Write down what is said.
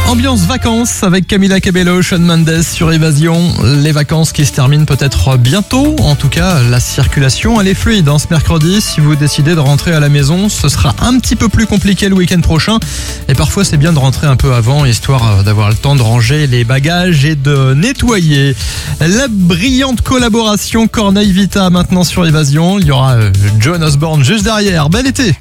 Ambiance vacances avec Camila Cabello, Shawn Mendes sur Évasion. Les vacances qui se terminent peut-être bientôt. En tout cas, la circulation, elle est fluide. Ce mercredi, si vous décidez de rentrer à la maison, ce sera un petit peu plus compliqué le week-end prochain. Et parfois, c'est bien de rentrer un peu avant, histoire d'avoir le temps de ranger les bagages et de nettoyer. La brillante collaboration Corneille Vita maintenant sur Évasion. Il y aura John Osborne juste derrière. Bel été!